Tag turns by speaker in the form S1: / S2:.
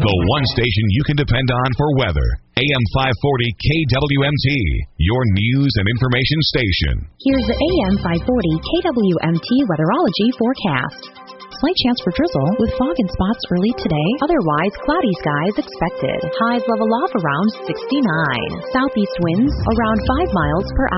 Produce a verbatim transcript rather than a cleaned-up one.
S1: The one station you can depend on for weather. A M five forty K W M T, your news and information station.
S2: Here's the A M five forty K W M T weatherology forecast. Slight chance for drizzle with fog and spots early today. Otherwise, cloudy skies expected. Highs level off around sixty-nine. Southeast winds around five miles per hour.